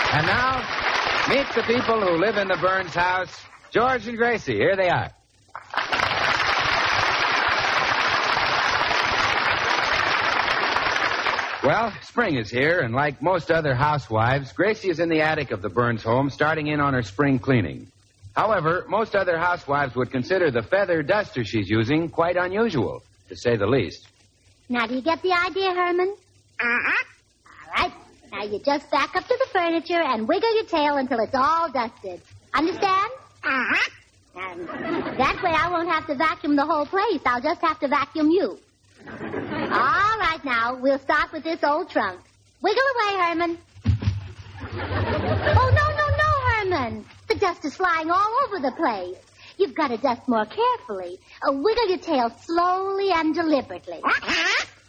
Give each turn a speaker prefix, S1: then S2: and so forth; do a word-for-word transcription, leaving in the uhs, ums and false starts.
S1: And now, meet the people who live in the Burns house. George and Gracie, here they are. Well, spring is here, and like most other housewives, Gracie is in the attic of the Burns home, starting in on her spring cleaning. However, most other housewives would consider the feather duster she's using quite unusual, to say the least.
S2: Now, do you get the idea, Herman? Uh-huh. All right. Now, you just back up to the furniture and wiggle your tail until it's all dusted. Understand? Uh-huh. And that way I won't have to vacuum the whole place. I'll just have to vacuum you. All right, now, we'll start with this old trunk. Wiggle away, Herman. Oh, no, no, no, Herman. The dust is flying all over the place. You've got to dust more carefully. Uh, wiggle your tail slowly and deliberately. Uh-huh.